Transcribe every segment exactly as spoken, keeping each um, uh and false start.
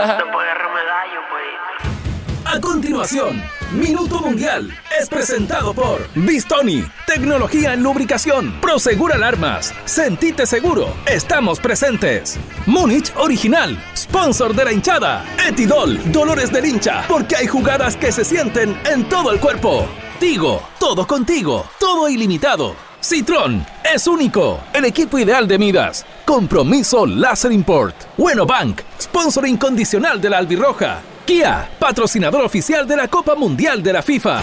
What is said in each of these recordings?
Después de medallo, pues. A continuación, Minuto Mundial es presentado por Bistoni, tecnología en lubricación, Prosegur Alarmas, Sentite Seguro, estamos presentes. Múnich Original, sponsor de la hinchada. Etidol, dolores del hincha, porque hay jugadas que se sienten en todo el cuerpo. Tigo, todo contigo, todo ilimitado. Citrón, es único, el equipo ideal de Midas. Compromiso Láser Import. Bueno Bank, sponsor incondicional de la albirroja. Kia, patrocinador oficial de la Copa Mundial de la FIFA.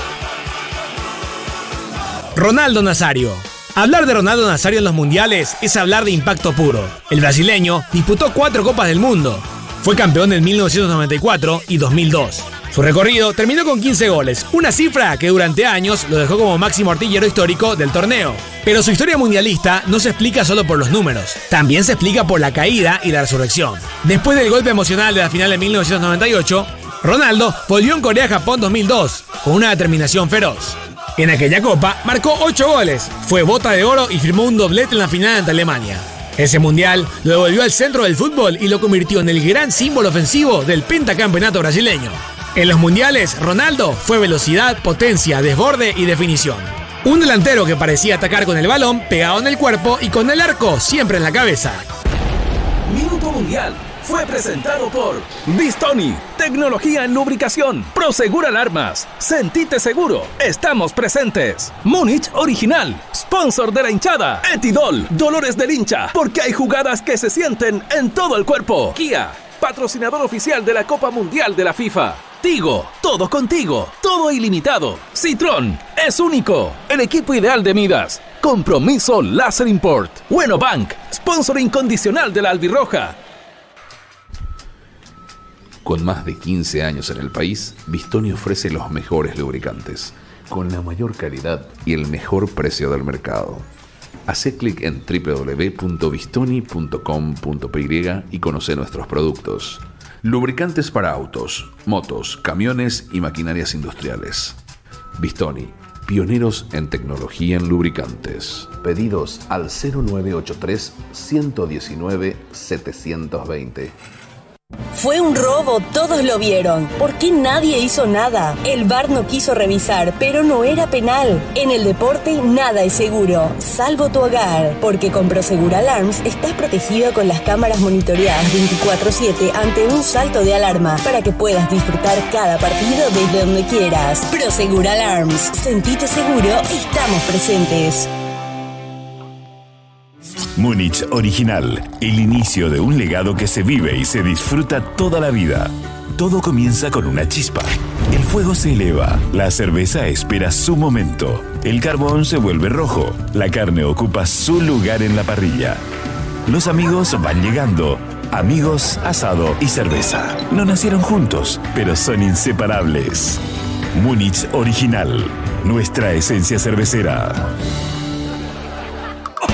Ronaldo Nazario. Hablar de Ronaldo Nazario en los mundiales es hablar de impacto puro. El brasileño disputó cuatro Copas del Mundo. Fue campeón en mil novecientos noventa y cuatro y dos mil dos. Su recorrido terminó con quince goles, una cifra que durante años lo dejó como máximo artillero histórico del torneo. Pero su historia mundialista no se explica solo por los números, también se explica por la caída y la resurrección. Después del golpe emocional de la final de mil novecientos noventa y ocho, Ronaldo volvió en Corea-Japón dos mil dos, con una determinación feroz. En aquella copa marcó ocho goles, fue bota de oro y firmó un doblete en la final ante Alemania. Ese mundial lo devolvió al centro del fútbol y lo convirtió en el gran símbolo ofensivo del pentacampeonato brasileño. En los mundiales, Ronaldo fue velocidad, potencia, desborde y definición. Un delantero que parecía atacar con el balón pegado en el cuerpo y con el arco siempre en la cabeza. Minuto Mundial fue presentado por Bistoni, tecnología en lubricación, Prosegur Alarmas, Sentite Seguro, estamos presentes. Múnich Original, sponsor de la hinchada. Etidol, dolores del hincha, porque hay jugadas que se sienten en todo el cuerpo. Kia, patrocinador oficial de la Copa Mundial de la FIFA. Tigo, todo contigo, todo ilimitado. Citrón, es único, el equipo ideal de Midas. Compromiso Láser Import. Bueno Bank, sponsor incondicional de la albirroja. Con más de quince años en el país, Bistoni ofrece los mejores lubricantes, con la mayor calidad y el mejor precio del mercado. Hacé clic en doble u doble u doble u punto bistoni punto com punto pe ye y conoce nuestros productos. Lubricantes para autos, motos, camiones y maquinarias industriales. Bistoni, pioneros en tecnología en lubricantes. Pedidos al cero nueve ocho tres, uno uno nueve, siete dos cero. Fue un robo, todos lo vieron. ¿Por qué nadie hizo nada? El V A R no quiso revisar, pero no era penal. En el deporte nada es seguro, salvo tu hogar. Porque con Prosegur Alarms estás protegido con las cámaras monitoreadas veinticuatro siete ante un salto de alarma, para que puedas disfrutar cada partido desde donde quieras. Prosegur Alarms, sentite seguro, estamos presentes. Múnich Original, el inicio de un legado que se vive y se disfruta toda la vida. Todo comienza con una chispa. El fuego se eleva, la cerveza espera su momento, el carbón se vuelve rojo, la carne ocupa su lugar en la parrilla. Los amigos van llegando, amigos, asado y cerveza. No nacieron juntos, pero son inseparables. Múnich Original, nuestra esencia cervecera.